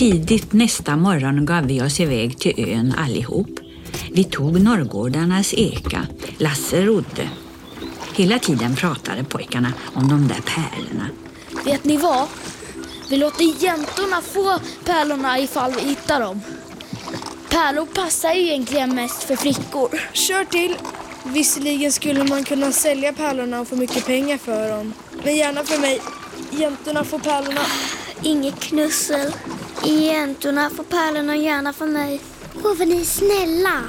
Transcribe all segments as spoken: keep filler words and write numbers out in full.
Tidigt nästa morgon gav vi oss iväg till ön allihop. Vi tog norrgårdarnas eka. Lasse rodde. Hela tiden pratade pojkarna om de där pärlorna. Vet ni vad? Vi låter jäntorna få pärlorna ifall vi hittar dem. Pärlor passar ju egentligen mest för flickor. Kör till. Visserligen skulle man kunna sälja pärlorna och få mycket pengar för dem. Men gärna för mig. Jäntorna får pärlorna. Inget knussel. Jäntorna får pärlorna gärna för mig. Åh, vad ni är snälla.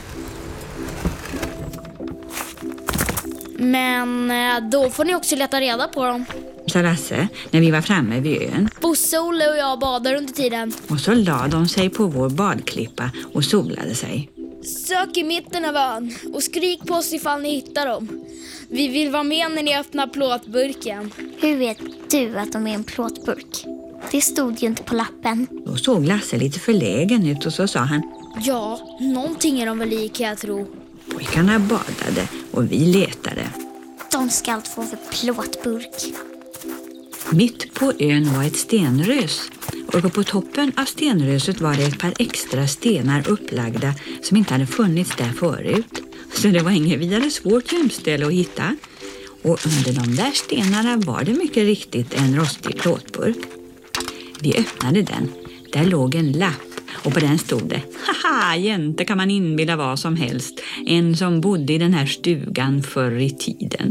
Men då får ni också leta reda på dem. Sa Lasse när vi var framme vid ön. Bosse, Olle och jag badar under tiden. Och så la de sig på vår badklippa och solade sig. Sök i mitten av ön och skrik på oss ifall ni hittar dem. Vi vill vara med när ni öppnar plåtburken. Hur vet du att de är en plåtburk? Det stod ju inte på lappen. Då såg Lasse lite förlägen ut och så sa han: Ja, någonting är de väl i, kan jag tro. Pojkarna badade och vi letade. De ska allt få för plåtburk. Mitt på ön var ett stenrös. Och på toppen av stenröset var det ett par extra stenar upplagda som inte hade funnits där förut. Så det var inget vidare svårt gömställe att hitta. Och under de där stenarna var det mycket riktigt en rostig plåtburk. Vi öppnade den. Där låg en lapp och på den stod det: haha, jänte kan man inbilla vad som helst. En som bodde i den här stugan förr i tiden.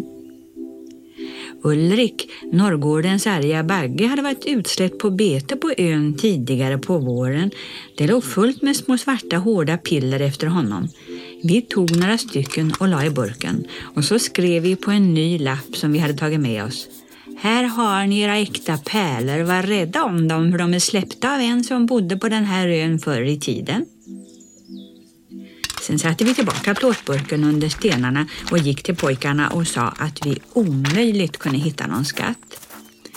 Ulrik, norrgårdens arga bagge, hade varit utsläppt på bete på ön tidigare på våren. Det låg fullt med små svarta hårda piller efter honom. Vi tog några stycken och la i burken och så skrev vi på en ny lapp som vi hade tagit med oss: här har ni era äkta pärlor, var rädda om dem för de är släppta av en som bodde på den här ön förr i tiden. Sen satte vi tillbaka plåtburken under stenarna och gick till pojkarna och sa att vi omöjligt kunde hitta någon skatt.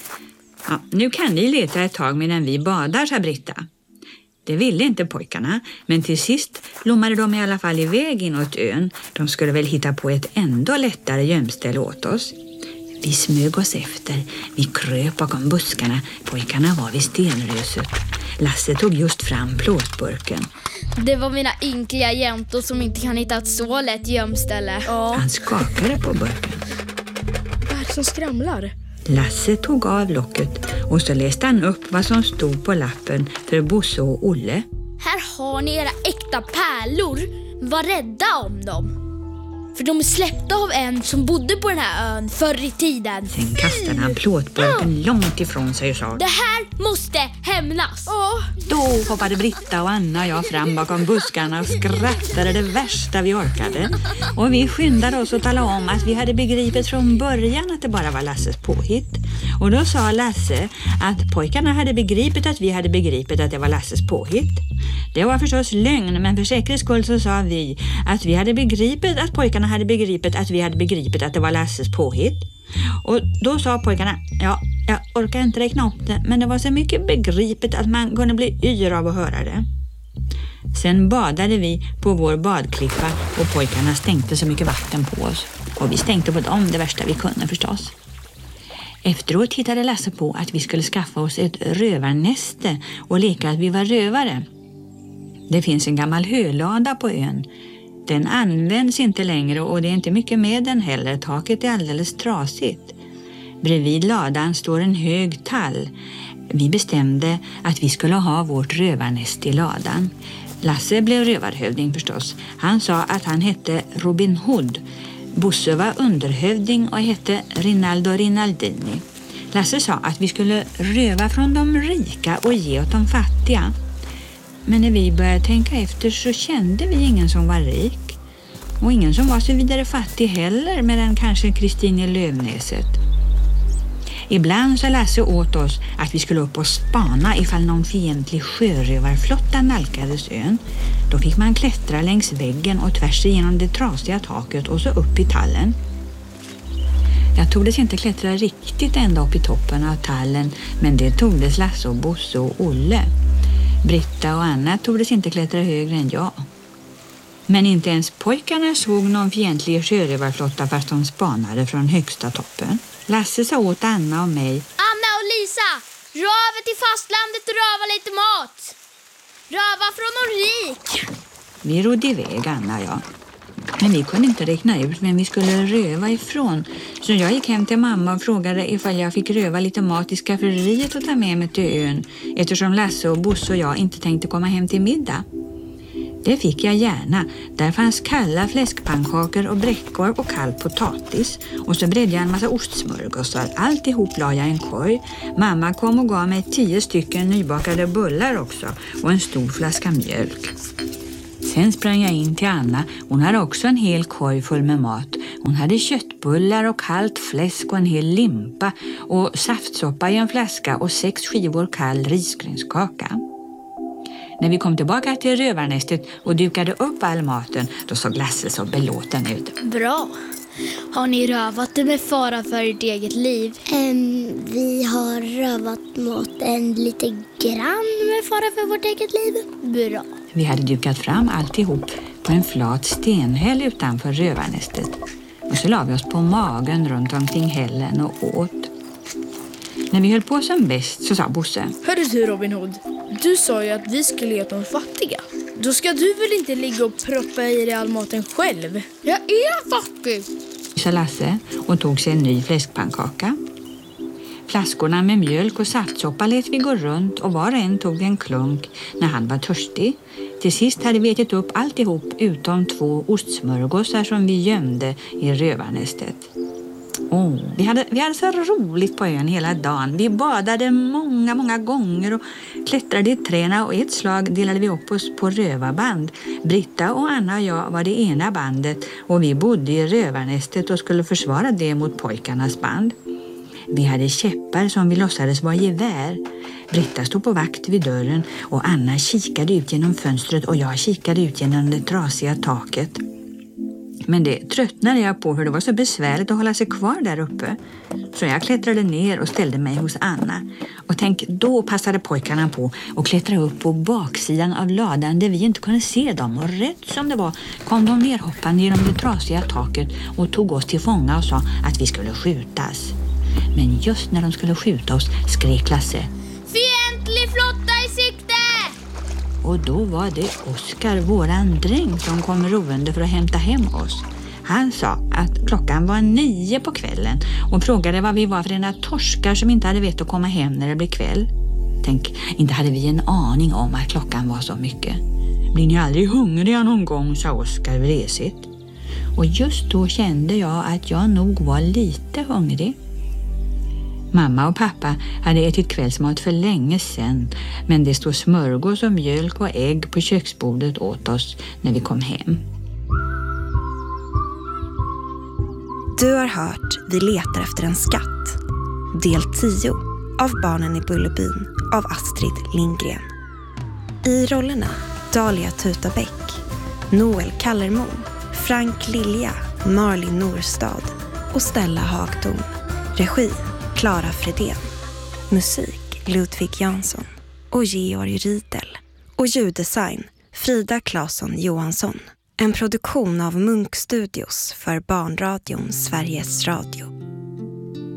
Ja, nu kan ni leta ett tag medan vi badar, sa Britta. Det ville inte pojkarna, men till sist lommade de i alla fall iväg inåt ön. De skulle väl hitta på ett ändå lättare gömställe åt oss. Vi smög oss efter. Vi kröp bakom buskarna. Pojkarna var vid stenröset. Lasse tog just fram plåtburken. Det var mina ynkliga jäntor som inte kan hitta ett så lätt gömställe. Ja. Han skakade på burken. Vad är det som skramlar? Lasse tog av locket och så läste han upp vad som stod på lappen för Bosse och Olle. Här har ni era äkta pärlor. Var rädda om dem. För de är släppta av en som bodde på den här ön förr i tiden. Sen kastade han plåtburken långt ifrån sig och sa: det här måste hämnas. Åh. Då hoppade Britta och Anna och jag fram bakom buskarna och skrattade det värsta vi orkade. Och vi skyndade oss att tala om att vi hade begripit från början att det bara var Lasses påhitt. Och då sa Lasse att pojkarna hade begripit att vi hade begripit att det var Lasses påhitt. Det var förstås lögn, men för säkerhets skull så sa vi att vi hade begripit att pojkarna hade begripit att vi hade begripit att det var Lasses påhitt. Och då sa pojkarna: ja, jag orkar inte räkna upp det, men det var så mycket begripet att man kunde bli yr av att höra det. Sen badade vi på vår badklippa och pojkarna stänkte så mycket vatten på oss. Och vi stänkte på dem det värsta vi kunde förstås. Efteråt hittade Lasse på att vi skulle skaffa oss ett rövarnäste och leka att vi var rövare. Det finns en gammal hölada på ön. Den används inte längre och det är inte mycket med den heller. Taket är alldeles trasigt. Bredvid ladan står en hög tall. Vi bestämde att vi skulle ha vårt rövarnäst i ladan. Lasse blev rövarhövding förstås. Han sa att han hette Robin Hood. Bosse var underhövding och hette Rinaldo Rinaldini. Lasse sa att vi skulle röva från de rika och ge åt de fattiga. Men när vi började tänka efter så kände vi ingen som var rik. Och ingen som var så vidare fattig heller, med den kanske Kristin i Lövnäset. Ibland sa Lasse åt oss att vi skulle upp och spana ifall någon fientlig sjörövarflotta nalkades ön. Då fick man klättra längs väggen och tvärs igenom det trasiga taket och så upp i tallen. Jag tordes inte klättra riktigt ända upp i toppen av tallen, men det tordes Lasse och Bosse och Olle. Britta och Anna tordes inte klättra högre än jag. Men inte ens pojkarna såg någon fientlig sjörövarflotta fast de spanade från högsta toppen. Lasse sa åt Anna och mig: Anna och Lisa, Röva till fastlandet och röva lite mat. Röva från någon rik. Vi rodde iväg, Anna och jag. Men vi kunde inte räkna ut vem vi skulle röva ifrån. Så jag gick hem till mamma och frågade ifall jag fick röva lite mat i skafferiet och ta med mig till ön. Eftersom Lasse och Bosse och jag inte tänkte komma hem till middag. Det fick jag gärna. Där fanns kalla fläskpannkakor och bräckor och kall potatis. Och så bredde jag en massa ostsmörgåsar. Alltihop la jag i en korg. Mamma kom och gav mig tio stycken nybakade bullar också. Och en stor flaska mjölk. Sen sprang jag in till Anna. Hon hade också en hel korg full med mat. Hon hade köttbullar och kallt fläsk och en hel limpa. Och saftsoppa i en flaska och sex skivor kall risgrynskaka. När vi kom tillbaka till rövarnästet och dukade upp all maten, då såg Lasse så belåten ut. Bra. Har ni rövat det med fara för ert eget liv? Um, vi har rövat maten lite grann med fara för vårt eget liv. Bra. Vi hade dukat fram alltihop på en flat stenhäll utanför rövarnästet. Och så la vi oss på magen runt omkring hällen och åt. När vi höll på som bäst så sa Bosse: Hörru du, Robin Hood, du sa ju att vi skulle ge de fattiga. Då ska du väl inte ligga och proppa i dig all maten själv? Jag är fattig, sa Lasse och tog sig en ny fläskpannkaka. Flaskorna med mjölk och saftsoppa lät vi gå runt och var och en tog en klunk när han var törstig. Till sist hade vi ätit upp alltihop utom två ostsmörgåsar som vi gömde i rövarnästet. Oh, vi, hade, vi hade så roligt på ön hela dagen. Vi badade många, många gånger och klättrade i träna och ett slag delade vi upp oss på rövarband. Britta och Anna och jag var det ena bandet och vi bodde i rövarnästet och skulle försvara det mot pojkarnas band. Vi hade käppar som vi låtsades var gevär. Britta stod på vakt vid dörren och Anna kikade ut genom fönstret och jag kikade ut genom det trasiga taket. Men det tröttnade jag på, för det var så besvärligt att hålla sig kvar där uppe. Så jag klättrade ner och ställde mig hos Anna. Och tänk, då passade pojkarna på att klättra upp på baksidan av ladan där vi inte kunde se dem. Och rätt som det var kom de nerhoppande genom det trasiga taket och tog oss till fånga och sa att vi skulle skjutas. Men just när de skulle skjuta oss skrek Lasse: fientlig flotta i sikte! Och då var det Oskar, våran dräng, som kom roende för att hämta hem oss. Han sa att klockan var nio på kvällen och frågade vad vi var för ena torskar som inte hade vett att komma hem när det blev kväll. Tänk, inte hade vi en aning om att klockan var så mycket. Blir ni aldrig hungriga någon gång, sa Oskar vresigt. Och just då kände jag att jag nog var lite hungrig. Mamma och pappa hade ätit kvällsmat för länge sedan, men det stod smörgås och mjölk och ägg på köksbordet åt oss när vi kom hem. Du har hört Vi letar efter en skatt. Del tio av Barnen i Bullerbyn av Astrid Lindgren. I rollerna Dahlia Tutabäck, Noel Kallermo, Frank Lilja, Marlin Norstad och Stella Hagtorn. Regi Klara Fredén. Musik Ludvig Jansson och Georg Riedel. Och ljuddesign Frida Claesson Johansson. En produktion av Munk Studios för Barnradion Sveriges Radio.